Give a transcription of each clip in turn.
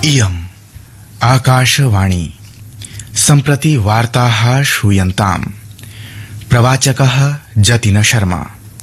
इयम् आकाशवाणी सम्प्रति वार्ताः श्रूयन्ताम्। प्रवाचकः जतिन शर्मा।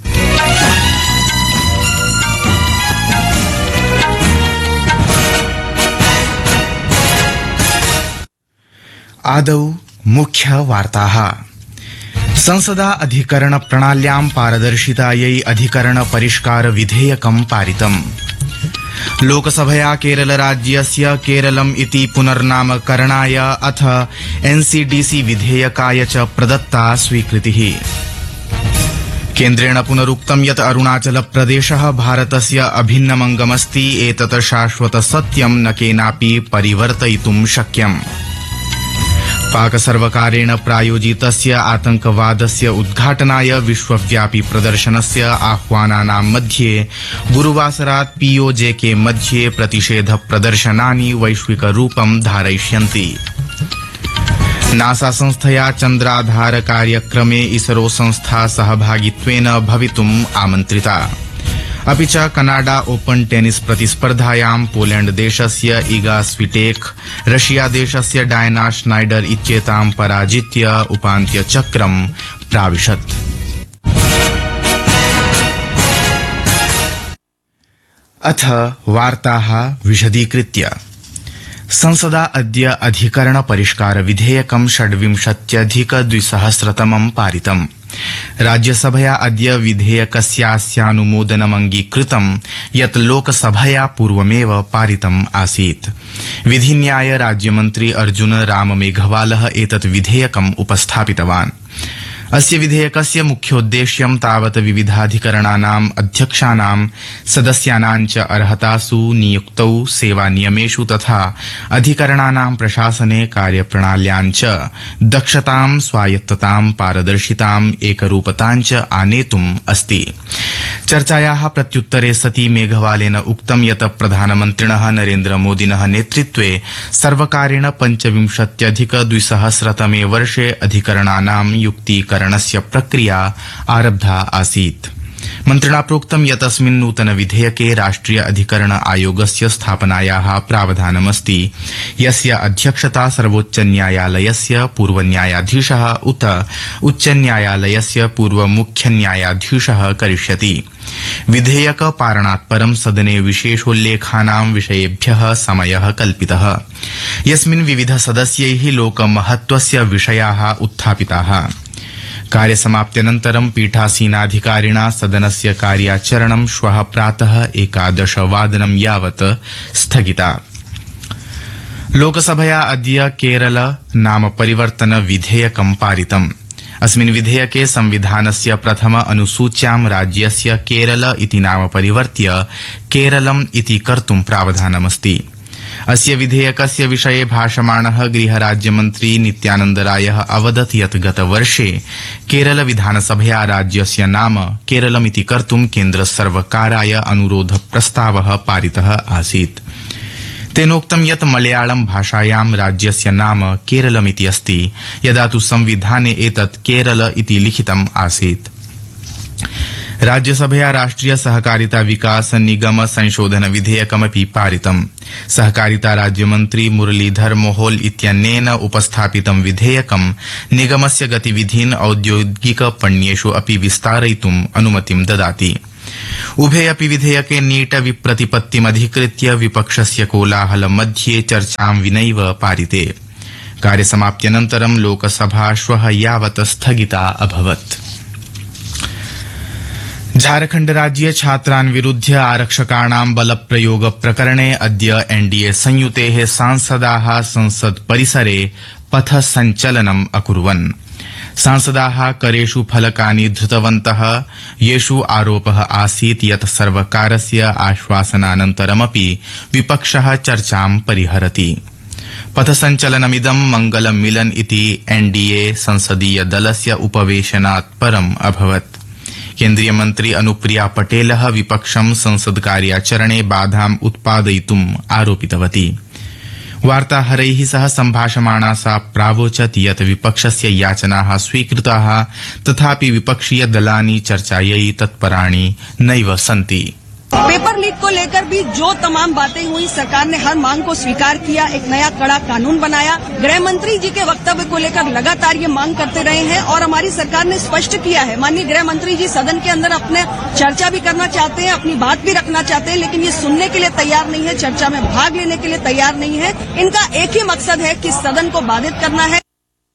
आदौ मुख्य वार्ताः। संसदा अधिकरण प्रणाल्यां पारदर्शितायै अधिकरण परिष्कार विधेयकं पारितम्। लोकसभया केरल राज्यस्य केरलम् इति पुनर्नामकरणाय अथ एनसीडीसी विधेयकाय च प्रदत्ता स्वीकृतिः। केन्द्रेण पुनरुक्तं यत् अरुणाचल प्रदेशः भारतस्य अभिन्नमङ्गमस्ति, एतत् शाश्वत सत्यं न केनापि परिवर्तयितुं शक्यम्। पाक सर्वकारेण प्रायोजितस्य आतंकवादस्य उद्घाटनाय विश्वव्यापी प्रदर्शनस्य आह्वानानां मध्ये गुरुवासरात् पीओजेके मध्ये प्रतिषेध प्रदर्शनानि वैश्विकरूपं धारयिष्यन्ति। नासा संस्थया चन्द्राधार कार्यक्रमे इसरो संस्था सहभागित्वेन भवितुम् आमन्त्रिता। अपि च कनाडा ओपन टेनिस प्रतिस्पर्धायां पोलैंड देशस्य इगा स्विटेक रशिया देशस्य डायना श्नाइडर इत्येतां पराजित्य उपान्त्यचक्रं प्राविशत्। अथ वार्ताः विशदीकृत्य। संसदा अद्य अधिकरण परिष्कार विधेयकं 26,2000 पारितम्। राज्यसभया अद्य विधेयकस्यानुमोदनमंगीकृतं यत् लोकसभया पूर्वमेव पारितम् आसीत्। विधिन्याय राज्यमन्त्री अर्जुन राम मेघवालः एतत् विधेयकम् उपस्थापितवान्। अस्य विधेयकस्य मुख्योद्देश्यं तावत् विविधाधिकरणानाम् अध्यक्षाणां सदस्यानां च अर्हतासु नियुक्तौ सेवानियमेषु तथा अधिकरणानां प्रशासने कार्यप्रणाल्यां च दक्षतां, स्वायत्ततां, पारदर्शितां, एकरूपतां च आनेतुम् अस्ति। चर्चायाः प्रत्युत्तरे सति मेघवालेन उक्तं यत् प्रधानमन्त्रिणः नरेन्द्र मोदिनः नेतृत्वे सर्वकारेण 25,2000 वर्षे अधिकरणानां युक्तीकरणस्य प्रक्रिया आरब्धा आसीत्। मन्त्रिणा प्रोक्तं यत् अस्मिन् नूतन विधेयके राष्ट्रिय अधिकरण आयोगस्य स्थापनायाः प्रावधानमस्ति, यस्य अध्यक्षता सर्वोच्च न्यायालयस्य पूर्वन्यायाधीशः उत उच्च न्यायालयस्य पूर्व मुख्य न्यायाधीशः करिष्यति। विधेयक पारणात् परं सदने विशेषोल्लेखानां विषयेभ्यः समयः कल्पितः, यस्मिन् विविध सदस्यैः लोकमहत्वस्य विषयाः उत्थापिताः। कार्यसमाप्त्यनन्तरं पीठासीनाधिकारिणा सदनस्य कार्याचरणं श्वः प्रातः 11 यावत् स्थगिता। लोकसभया अद्य केरल नाम परिवर्तन विधेयकं पारितम्। अस्मिन् विधेयके संविधानस्य प्रथम अनुसूच्यां राज्यस्य केरल इति नाम परिवर्त्य केरलम् इति कर्तुं प्रावधानमस्ति। अस्य विधेयकस्य विषये भाषमाणः गृहराज्यमन्त्री नित्यानन्द रायः अवदत् यत् गतवर्षे केरल विधानसभया राज्यस्य नाम केरलमिति कर्तुं केन्द्रसर्वकाराय अनुरोध प्रस्तावः पारितः आसीत्। तेनोक्तं यत् मलयाळं भाषायां राज्यस्य नाम केरलमिति अस्ति, यदा तु संविधाने एतत् केरल इति लिखितम् आसीत्। राज्यसभया राष्ट्रिय सहकारिता विकास निगम संशोधन विधेयकमपि पारितम्। सहकारिता राज्यमन्त्री मुरलीधर मोहोल इत्यनेन उपस्थापितं विधेयकं निगमस्य गतिविधीन् औद्योगिकपण्येषु अपि विस्तारयितुम् अनुमतिं ददाति। उभे अपि विधेयके नीट विप्रतिपत्तिमधिकृत्य विपक्षस्य कोलाहल मध्ये चर्चां विनैव पारिते। कार्यसमाप्त्यनन्तरं लोकसभा श्वः यावत् स्थगिता अभवत्। झारखण्ड राज्ये छात्रान् विरुध्य आरक्षकाणां बलप्रयोग प्रकरणे अद्य एनडीए संयुतेः सांसदाः संसद परिसरे पथसञ्चलनम् अकुर्वन्। सांसदाः करेषु फलकानि धृतवन्तः, येषु आरोपः आसीत् यत् सर्वकारस्य आश्वासनानन्तरमपि विपक्षः चर्चां परिहरति। पथसञ्चलनमिदं मंगलमिलन इति एनडीए संसदीय दलस्य उपवेशनात् परम् अभवत्। केन्द्रीय मन्त्री अनुप्रिया पटेलः विपक्षं संसद कार्याचरणे बाधाम् उत्पादयितुम् आरोपितवती। वार्ताहरैः सह सम्भाषमाणा सा प्रावोचत् यत् विपक्षस्य याचनाः स्वीकृताः, तथापि विपक्षीय दलानि चर्चायै तत्पराणि नैव सन्ति। पेपर लीक को लेकर भी जो तमाम बातें हुई, सरकार ने हर मांग को स्वीकार किया, एक नया कड़ा कानून बनाया। गृह मंत्री जी के वक्तव्य को लेकर लगातार ये मांग करते रहे हैं और हमारी सरकार ने स्पष्ट किया है। माननीय गृह मंत्री जी सदन के अंदर अपने चर्चा भी करना चाहते हैं, अपनी बात भी रखना चाहते हैं, लेकिन ये सुनने के लिए तैयार नहीं है, चर्चा में भाग लेने के लिए तैयार नहीं है। इनका एक ही मकसद है कि सदन को बाधित करना है।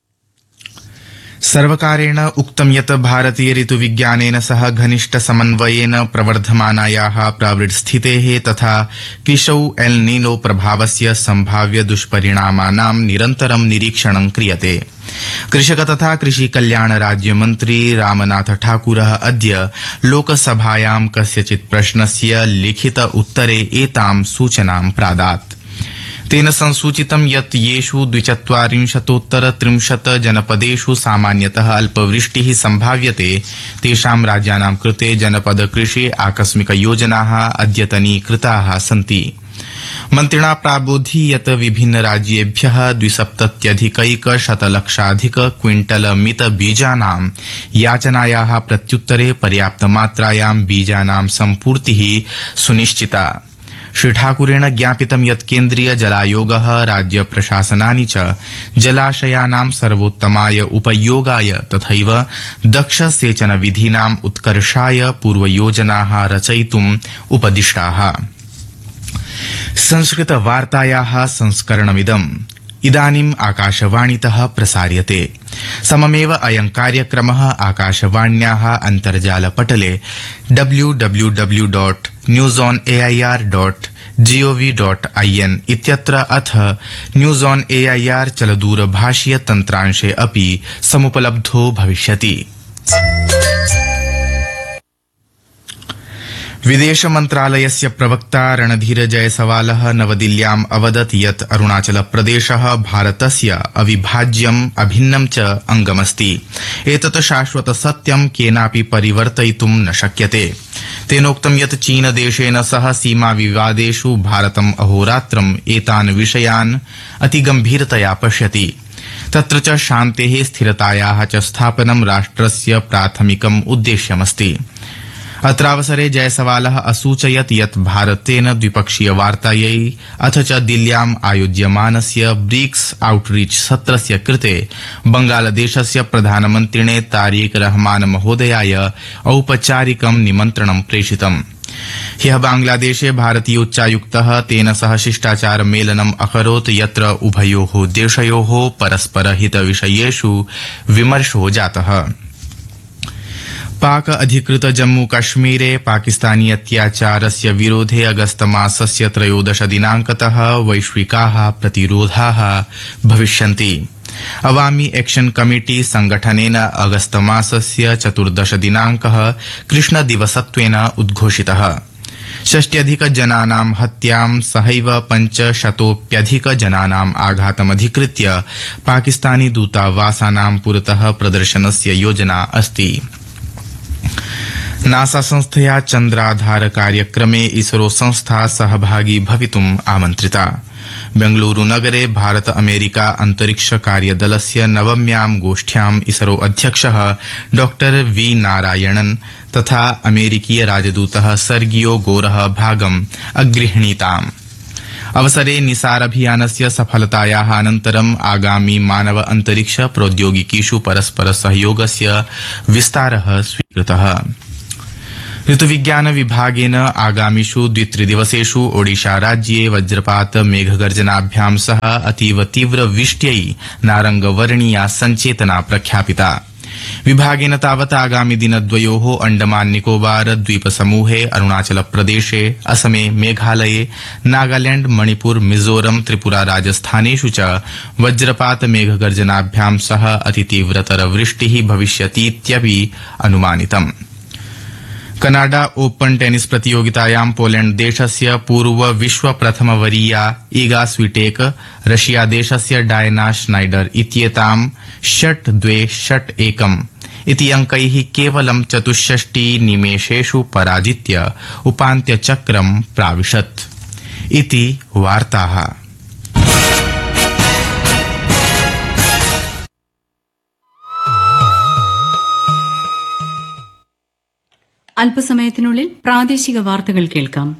सर्वकारेण उक्तं यत् भारतीय ऋतुविज्ञानेन सह घनिष्ठ समन्वयेन प्रवर्धमानायाः प्रवृत्स्थितेः तथा कृषौ एल नीनो प्रभावस्य सम्भाव्य दुष्परिणामानां निरन्तरं निरीक्षणं क्रियते। कृषक तथा कृषि कल्याण राज्यमन्त्री रामनाथ ठाकुरः अद्य लोकसभायां कस्यचित् प्रश्नस्य लिखित उत्तरे एतां सूचनां प्रादात्। तेन संसूचितं यत् येषु 42,30 जनपदेषु सामान्यतः अल्पवृष्टिः सम्भाव्यते तेषां राज्यानां कृते जनपद कृषि आकस्मिक योजनाः अद्यतनीकृताः सन्ति। मन्त्रिणा प्रावोधि यत् विभिन्न राज्येभ्यः 270,100,00,000 क्विंटल मित बीजानां याचनायाः प्रत्युत्तरे पर्याप्तमात्रायां बीजानां सम्पूर्तिः सुनिश्चिता। श्री ठाकुरेण ज्ञापितं यत् केन्द्रीय जलायोगः राज्य प्रशासनानि च जलाशयानां सर्वोत्तमाय उपयोगाय तथैव दक्ष सेचन विधीनां उत्कर्षाय पूर्वयोजनाः रचयितुम् उपदिष्टाः। संस्कृत वार्तायाः संस्करणमिदम् इदानीम् आकाशवाणीतः प्रसार्यते। सममेव अयं कार्यक्रमः आकाशवाण्याः अन्तर्जालपटले www.newsonair.gov.in इत्यत्र अथ न्यूज ऑन एआईआर चलदूरभाषीय तन्त्रांशे अपि समुपलब्धो भविष्यति। विदेश मन्त्रालयस्य प्रवक्ता रणधीर जयसवालः नवदिल्ल्याम् अवदत् यत् अरुणाचल प्रदेशः भारतस्य अविभाज्यम् अभिन्नं च अंगमस्ति। एतत् शाश्वत सत्यं केनापि परिवर्तयितुं न शक्यते। तेनोक्तं यत् चीनदेशेन सह सीमा विवादेषु भारतम् अहोरात्रम् एतान् विषयान् अतिगम्भीरतया पश्यति। तत्र च शान्तेः स्थिरतायाः च स्थापनं राष्ट्रस्य प्राथमिकम् उद्देश्यमस्ति। अत्रावसरे जयसवालः असूचयत् यत् भारतेन द्विपक्षीय वार्तायै अथ च दिल्ल्याम् आयोज्यमानस्य ब्रिक्स आउटरीच सत्रस्य कृते बंगालदेशस्य प्रधानमन्त्रिणे तारिक रहमान महोदयाय औपचारिकं निमन्त्रणं प्रेषितम्। ह्यः बांग्लादेशे भारतीयोच्चायुक्तः तेन सह शिष्टाचार मेलनम् अकरोत् यत्र उभयोः देशयोः परस्पर हितविषयेषु विमर्शो जातः। पाक अधिकृत जम्मू कश्मीरे पाकिस्तानी अत्याचारस्य विरोधे अगस्त मासस्य 13 दिनांकतः वैश्विकाः प्रतिरोधाः भविष्यन्ति। अवामी एक्शन कमिटी संगठनेन अगस्त मासस्य 14 दिनांकः कृष्णदिवसत्वेन उद्घोषितः। 60 जनानां हत्यां सहैव 500 जनानाम् आघातमधिकृत्य पाकिस्तानी दूतावासानां पुरतः प्रदर्शनस्य योजना अस्ति। नासा संस्थया चन्द्राधार कार्यक्रमे इसरो संस्था सहभागी भवितुम् आमन्त्रिता। बेंगलुरु नगरे भारत अमेरिका अंतरिक्ष कार्यदलस्य नवम्यां गोष्ठ्याम् इसरो अध्यक्षः डॉ वी नारायणन् तथा अमेरिकीय राजदूतः सर्गियो गोरः भागम् अगृह्णीताम्। अवसरे निसार अभियानस्य सफलतायाः अनन्तरम् आगामी मानव अंतरिक्ष प्रौद्योगिकीषु परस्पर सहयोगस्य विस्तारः स्वीकृतः। ऋतुविज्ञान विभागेन आगामिषु 2-3 दिवसेषु ओडिशा राज्ये वज्रपात मेघगर्जनाभ्यां सह अतीव तीव्र वृष्ट्यै नारंगवर्णीया संचेतना प्रख्यापिता। विभागेन तावत् आगामि दिनद्वयोः अंडमान निकोबार द्वीपसमूहे अरुणाचल प्रदेशे असमे मेघालये नागालैंड मणिपुर मिजोरम त्रिपुरा राजस्थानेषु च वज्रपात मेघगर्जनाभ्यां सह अतितीव्रतर वृष्टिः भविष्यतीत्यपि अनुमानितम्। कनाडा ओपन टेनिस प्रतियोगितायां पोलैंड देशस्य पूर्व विश्व प्रथमवरीया ईगा स्विटेक रशिया देशस्य डायना श्नाइडर इत्येतां 6-2, 6-1 इति अंकैः केवलं 64 निमेषेषु पराजित्य उपान्त्यचक्रं प्राविशत्। इति वार्ताः। അല്പസമയത്തിനുള്ളിൽ പ്രാദേശിക വാർത്തകൾ കേൾക്കാം.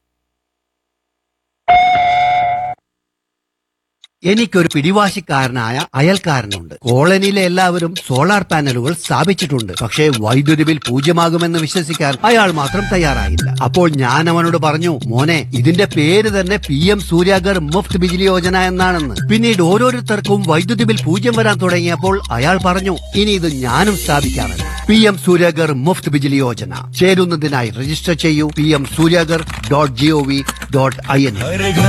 എനിക്കൊരു പിടിവാശിക്കാരനായ അയൽക്കാരനുണ്ട്. കോളനിയിലെ എല്ലാവരും സോളാർ പാനലുകൾ സ്ഥാപിച്ചിട്ടുണ്ട്. പക്ഷേ വൈദ്യുതി ബിൽ 0 വിശ്വസിക്കാൻ അയാൾ മാത്രം തയ്യാറായില്ല. അപ്പോൾ ഞാൻ അവനോട് പറഞ്ഞു, മോനെ, ഇതിന്റെ പേര് തന്നെ PM സൂര്യാഗർ മുഫ്ത് ബിജിലി യോജന എന്നാണെന്ന്. പിന്നീട് ഓരോരുത്തർക്കും വൈദ്യുതി ബിൽ 0 വരാൻ തുടങ്ങിയപ്പോൾ അയാൾ പറഞ്ഞു, ഇനി ഇത് ഞാനും സ്ഥാപിക്കാറുണ്ട്. PM സൂര്യാഗർ മുഫ്ത് ബിജിലി യോജന. ചേരുന്നതിനായി രജിസ്റ്റർ ചെയ്യൂ. PMSuryagar.gov.in.